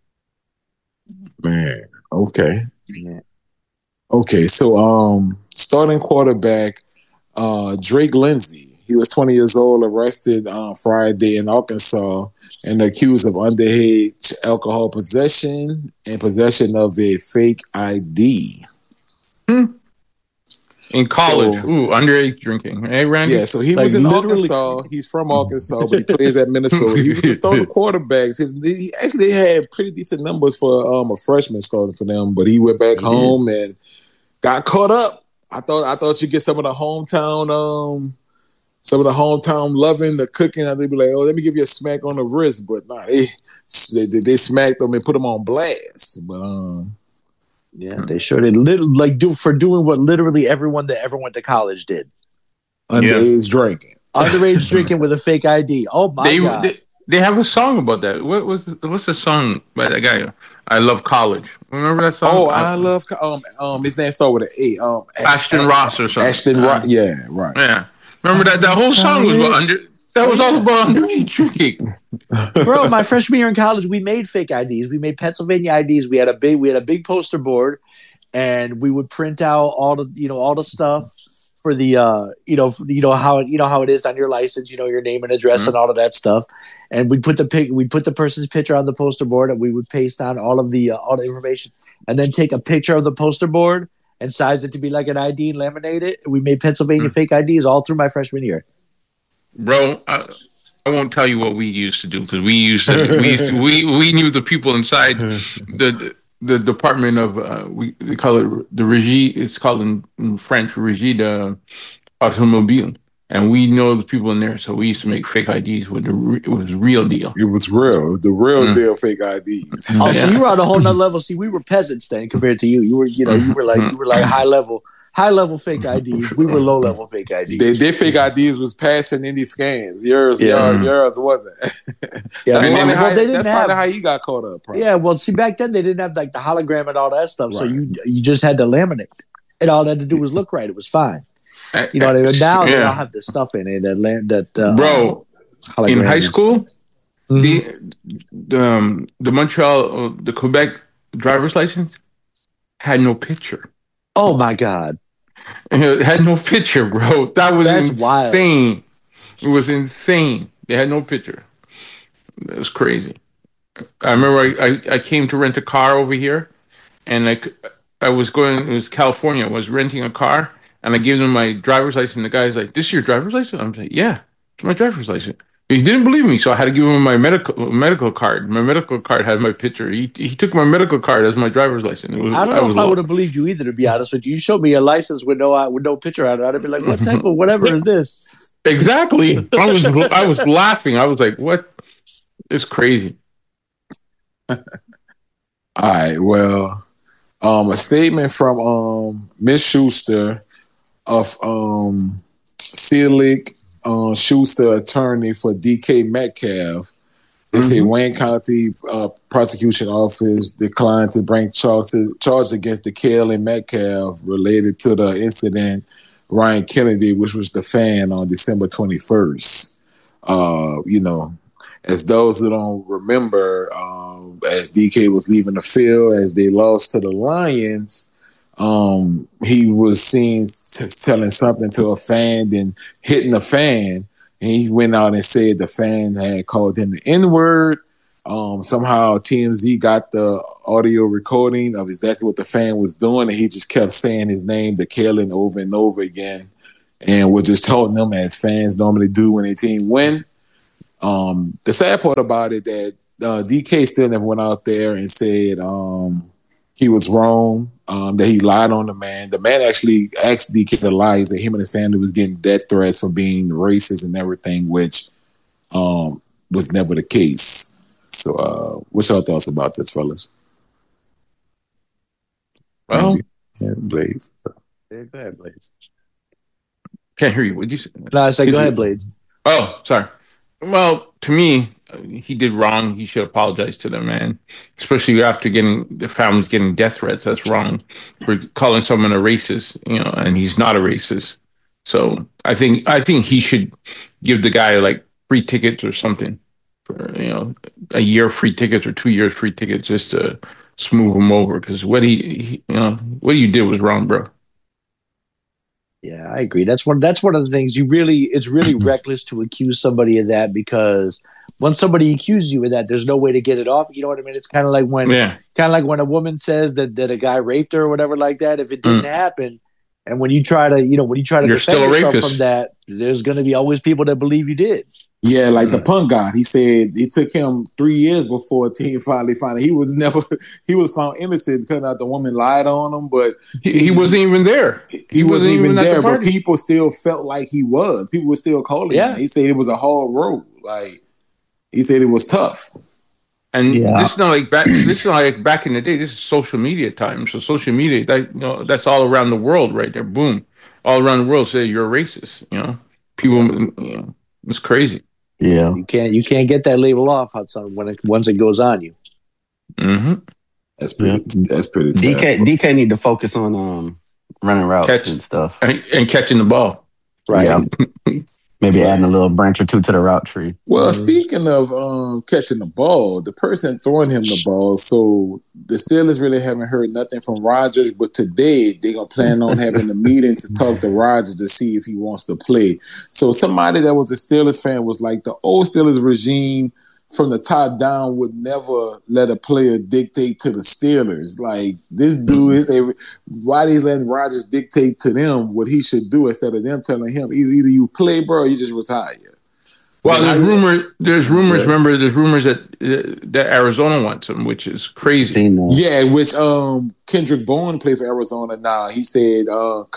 man. Okay. Yeah. Okay. So, starting quarterback, Drake Lindsay. He was 20 years old, arrested on Friday in Arkansas, and accused of underage alcohol possession and possession of a fake ID. In college, underage drinking. Hey, Randy? Yeah, so he was in Arkansas. He's from Arkansas, but he plays at Minnesota. He was a starting quarterback. He actually had pretty decent numbers for a freshman starting for them, but he went back home and got caught up. I thought you'd get some of the hometown loving, the cooking. They'd be like, oh, let me give you a smack on the wrist. But nah, they smacked them and put them on blast. But yeah, they sure did. Doing what literally everyone that ever went to college did. Underage drinking. Underage drinking with a fake ID. Oh my God. They have a song about that. What's the song by that guy? I Love College. Remember that song? Oh, I love his name started with an A. Ashton Ross or something. Ashton Ross. Yeah, right. Yeah. Remember that whole song was about that was all about underage drinking. Bro, my freshman year in college, we made fake IDs. We made Pennsylvania IDs. We had a big poster board, and we would print out all the stuff for the how it is on your license, your name and address and all of that stuff. And we'd put the person's picture on the poster board, and we would paste on all the information, and then take a picture of the poster board and size it to be like an ID and laminate it. We made Pennsylvania fake IDs all through my freshman year. Bro, I won't tell you what we used to do because we knew the people inside the department of we call it the Régie. It's called in French Régie de Automobile, and we know the people in there. So we used to make fake IDs with it was real deal. It was real, the real deal fake IDs. Oh, so you were on a whole nother level. See, we were peasants then compared to you. You were like high level fake IDs. We were low level fake IDs. Their fake IDs was passing any scans. Yours wasn't. That's probably how you got caught up. Probably. Yeah, well, see, back then they didn't have like the hologram and all that stuff, right. So you just had to laminate, and all they had to do was look right. It was fine. You know what I mean? Now they all have this stuff in it bro. In high school, the Montreal, the Quebec driver's license had no picture. Oh my God. It had no picture, bro. That's insane. Wild. It was insane. They had no picture. It was crazy. I remember I came to rent a car over here, and I was going. It was California. I was renting a car, and I gave them my driver's license. The guy's like, "This is your driver's license?" I'm like, "Yeah, it's my driver's license." He didn't believe me, so I had to give him my medical card. My medical card had my picture. He took my medical card as my driver's license. I don't know if I would have believed you either, to be honest with you. You showed me a license with no picture on it. I'd have been like, what type of whatever is this? Exactly. I was laughing. I was like, what? It's crazy. All right. Well, a statement from Miss Schuster of Selig Schuster, attorney for DK Metcalf. They say Wayne County Prosecution Office declined to bring charges against DeKale and Metcalf related to the incident Ryan Kennedy, which was the fan on December 21st. As those who don't remember, as DK was leaving the field, as they lost to the Lions, he was seen telling something to a fan, then hitting a fan, and he went out and said the fan had called him the N-word. Somehow TMZ got the audio recording of exactly what the fan was doing, and he just kept saying his name, the Kalen, over and over again, and was just told them as fans normally do when their team win. The sad part about it that DK still never went out there and said he was wrong, that he lied on the man. The man actually asked DK to lie. He said him and his family was getting death threats for being racist and everything, which was never the case. So what's your thoughts about this, fellas? Well, Blades. Yeah, go ahead, Blades. Can't hear you. What'd you say? No, I said go ahead, Blades. Oh, sorry. Well, to me, he did wrong. He should apologize to the man, especially after the family's getting death threats. That's wrong for calling someone a racist, and he's not a racist. So I think he should give the guy like free tickets or something for a year free tickets or 2 years free tickets just to smooth him over, because what what you did was wrong, bro. Yeah, I agree. That's one of the things it's really reckless to accuse somebody of that, because once somebody accuses you of that, there's no way to get it off. You know what I mean? It's kind of like when a woman says that a guy raped her or whatever like that. If it didn't happen, and when you try to You're defend still a yourself rapist from that, there's going to be always people that believe you did. Yeah, like the punk guy. He said it took him 3 years before a team finally found it. He was found innocent because the woman lied on him, but he wasn't even there. He wasn't even there, but people still felt like he was. People were still calling him. He said it was a hard road. Like, he said it was tough. And this is not like back in the day. This is social media time. So social media, that's all around the world right there. Boom. All around the world say you're a racist. People, it's crazy. Yeah, you can't get that label off once it goes on you. Mm-hmm. That's pretty. DK need to focus on running routes and stuff and catching the ball. Right. Yeah. Maybe adding a little branch or two to the route tree. Well, speaking of catching the ball, the person throwing him the ball, so the Steelers really haven't heard nothing from Rodgers, but today they're going to plan on having a meeting to talk to Rodgers to see if he wants to play. So somebody that was a Steelers fan was like, the old Steelers regime from the top down would never let a player dictate to the Steelers. Like, this dude why they letting Rodgers dictate to them what he should do instead of them telling him either you play, bro, or you just retire. Well, there's rumors. Remember, there's rumors that Arizona wants him, which is crazy. Yeah, which Kendrick Bourne played for Arizona now. He said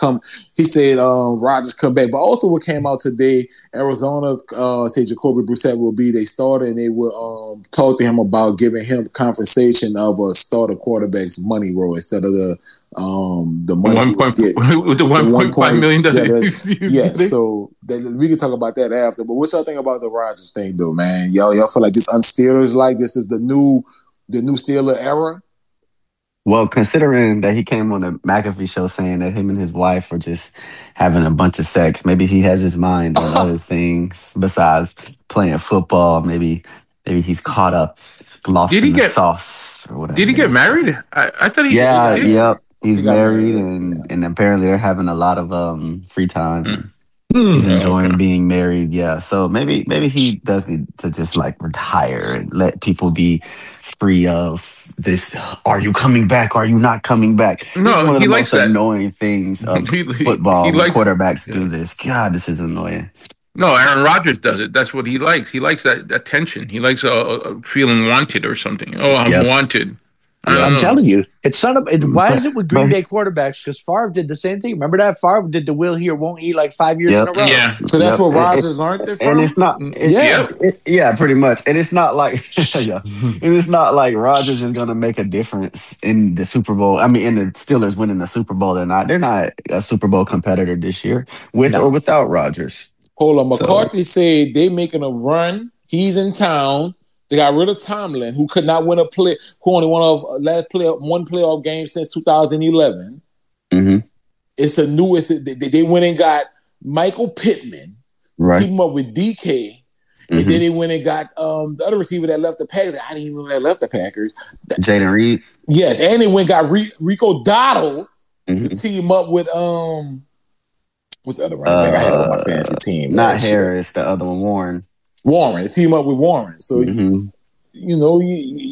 Rodgers come back. But also what came out today, Arizona said Jacoby Brissett will be their starter, and they will talk to him about giving him compensation of a starter quarterback's money roll instead of the money he was getting. With the $1.5 million. Yeah, so we can talk about that after. But what y'all think about the Rodgers thing, though, man? Y'all feel like this unsteelers, like this is the new Steeler era? Well, considering that he came on the McAfee show saying that him and his wife were just having a bunch of sex, maybe he has his mind on other things besides playing football. Maybe he's caught up, lost in the sauce or whatever. Did he get married? I thought he. Yeah, yep. He's married, and apparently they're having a lot of free time. He's enjoying being married. Yeah, so maybe he does need to just like retire and let people be free of this. Are you coming back? Are you not coming back? No, this is one of he the likes most that. annoying things of football. When quarterbacks do this. God, this is annoying. No, Aaron Rodgers does it. That's what he likes. He likes that attention. He likes feeling wanted or something. Oh, I'm wanted. I'm telling you, it's not. Why is it with Green Bay quarterbacks? Because Favre did the same thing. Remember that Favre did the will he or won't he like 5 years in a row. Yeah. So that's what Rodgers learned it from. And it's not. Pretty much. And it's not like. And it's not like Rodgers is going to make a difference in the Super Bowl. I mean, in the Steelers winning the Super Bowl or not. They're not a Super Bowl competitor this year, with or without Rodgers. Hold on, McCarthy said they making a run. He's in town. They got rid of Tomlin, who could not win who only won one playoff game since 2011. Mm-hmm. They went and got Michael Pittman, team him up with DK, and then they went and got the other receiver that left the Packers. I didn't even know that left the Packers. Jaden Reed. Yes, and they went and got Rico Dottle, to team up with what's the other running back I had on my fantasy team? Not Harris, the other one, Warren. Warren. Team up with Warren. So you know,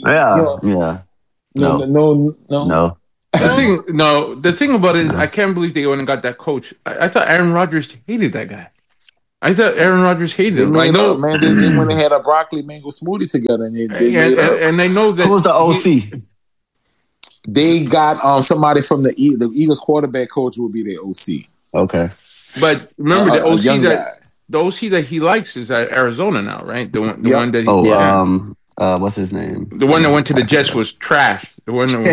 No. The thing about it is, I can't believe they went and got that coach. I thought Aaron Rodgers hated that guy. I thought Aaron Rodgers hated him. I know, man. They went and had a broccoli mango smoothie together, and they know that. Who's the OC? They got somebody from the Eagles quarterback coach will be their OC. Okay, but remember the OC that he likes is at Arizona now, right? The one that he, what's his name? The one that went to the Jets was trash. The one that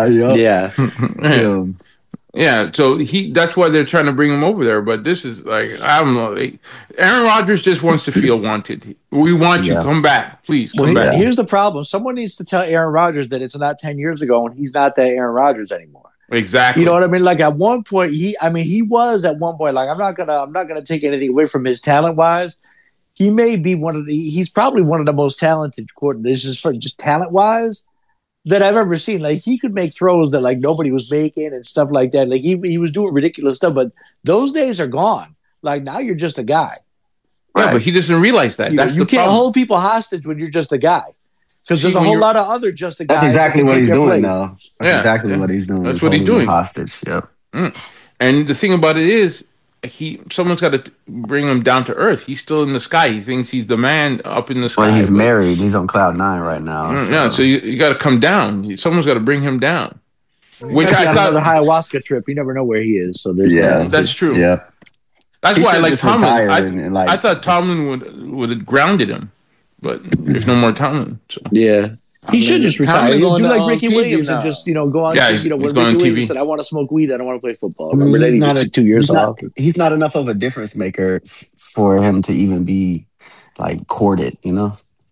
was yeah. So that's why they're trying to bring him over there. But this is like, I don't know. Aaron Rodgers just wants to feel wanted. We want you. Come back, please. Come back. Here's the problem. Someone needs to tell Aaron Rodgers that it's not 10 years ago and he's not that Aaron Rodgers anymore. Exactly. You know what I mean? Like at one point, he was at one point. Like I'm not gonna take anything away from his talent wise. He may be he's probably one of the most talented coordinators just talent wise that I've ever seen. Like he could make throws that like nobody was making and stuff like that. Like he was doing ridiculous stuff, but those days are gone. Like now you're just a guy. Right, but he doesn't realize that. You can't hold people hostage when you're just a guy. Because there's a whole lot of other just a guys. That's exactly what he's doing now. That's exactly what he's doing. That's what he's doing. Hostage. Yep. And the thing about it is, someone's got to bring him down to earth. He's still in the sky. He thinks he's the man up in the sky. Well, he's married. He's on cloud 9 right now. So you got to come down. Someone's got to bring him down. Which I thought another ayahuasca trip. You never know where he is. So there's that's true. Yeah. That's why I like Tomlin. I thought Tomlin would have grounded him, but there's no more Tomlin. So. Yeah. He should just retire. Do like Ricky Williams and just go on. Yeah, when Ricky Williams said, "I want to smoke weed. I don't want to play football." Remember that he took 2 years off. He's not enough of a difference maker for him to even be like courted. No,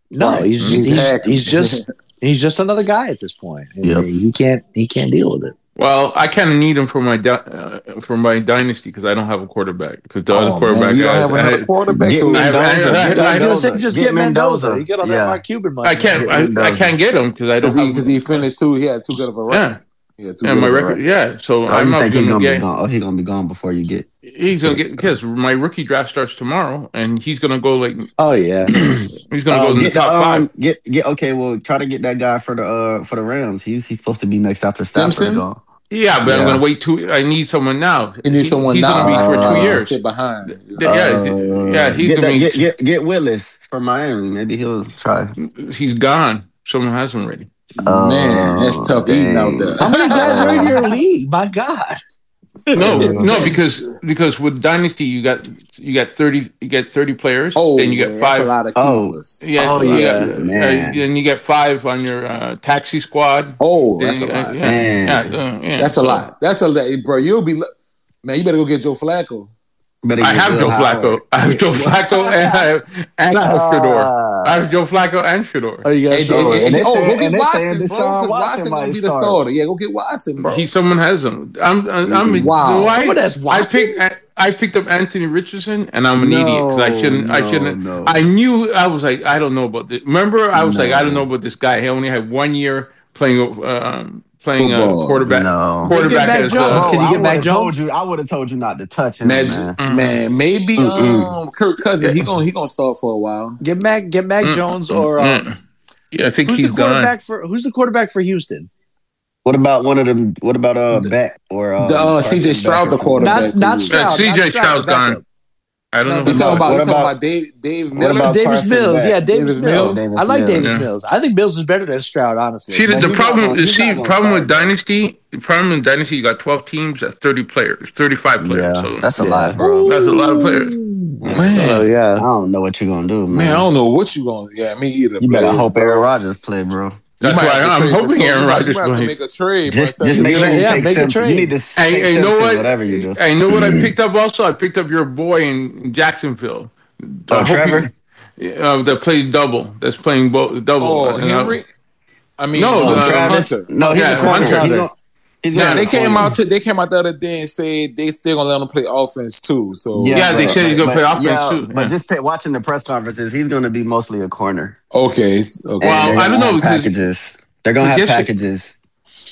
he's just another guy at this point. Yep. He can't deal with it. Well, I kind of need him for my dynasty because I don't have a quarterback. Because the other quarterback guys, I have quarterback. Just get Mendoza. You get on that Mark Cuban money. I can't get him because I don't because he finished too. He had too good of a record. Yeah, my record. Yeah, so I'm not think he's gonna be gone. He's gonna be gone before you get. He's gonna get because my rookie draft starts tomorrow, and he's gonna go like. Oh yeah, he's gonna go in the top 5. Okay. Well, try to get that guy for the Rams. He's supposed to be next after Stafford. Yeah, but I'm gonna wait I need someone now. You need someone now. He's gonna be for 2 years. Sit behind. He's gonna be get Willis from Miami. Maybe he'll try. He's gone. Someone has him ready. Man, that's tough eating out there. How many guys are in your league? My God. No, because with Dynasty you got 30 players. Oh, then you get 5. A lot of keepers. Then you get 5 on your taxi squad. Oh, that's a lot. That's a lot. That's a lot, bro. You'll be man. You better go get Joe Flacco. I have Joe Flacco. I have Joe Flacco and I have Shedeur. I have Joe Flacco and Shedeur. Oh, you guys go get Watson, bro. Because Watson gonna be the starter. Yeah, go get Watson, bro. Someone has him. Wow. Someone has Watson. I picked up Anthony Richardson, and I'm an idiot because I shouldn't. No. I knew I was like, I don't know about this. Remember, I was like, I don't know about this guy. He only had 1 year playing quarterback. No. Quarterback Mac Jones. Can you get Mac Jones? I would have told you not to touch him, man. Maybe Kirk Cousins. He gonna start for a while. Get Mac Jones or I think he's gone. Who's the quarterback for Houston? What about one of them? What about Beck or CJ Stroud, the quarterback? Not Stroud. CJ Stroud's gone. I don't know. You talking about Dave Miller? Davis Mills. Yeah, Davis Mills. I like Davis Mills. I think Mills is better than Stroud, honestly. See, the problem with Dynasty, you got 12 teams, that's 30 players, 35 players. Yeah, so that's a lot, bro. That's a lot of players. Man, I don't know what you're gonna do, man. I don't know what you're gonna. Yeah, me either. You better hope Aaron Rodgers play, bro. That's why I'm hoping Aaron Rodgers plays. Make a trade. Just make sure you take Simpson. You need to take Simpson, whatever you do. I know what I picked up. Also, I picked up your boy in Jacksonville. Trevor. That played double. That's playing double. Oh, Henry. I mean, Travis. Hunter. No, he's a corner. They came out the other day and said they still gonna let him play offense too. So they said he's gonna play offense too. But just watching the press conferences, he's gonna be mostly a corner. Okay. Well, I don't know packages. They're gonna have packages.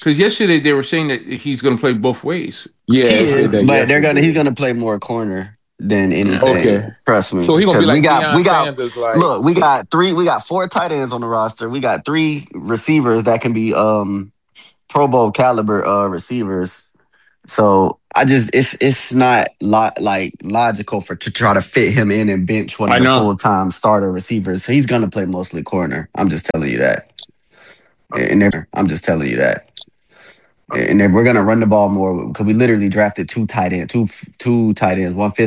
Because yesterday they were saying that he's going to play both ways. Yeah, He they said is, that but yesterday. he's gonna play more corner than anything. Okay. Trust me. So he gonna be 'Cause like Deion Sanders, like look, we got 4 tight ends on the roster. We got 3 receivers that can be Pro Bowl caliber receivers. So it's not logical to try to fit him in and bench one of the full-time starter receivers. He's gonna play mostly corner. I'm just telling you that. And then we're gonna run the ball more because we literally drafted 2 tight ends, one fifth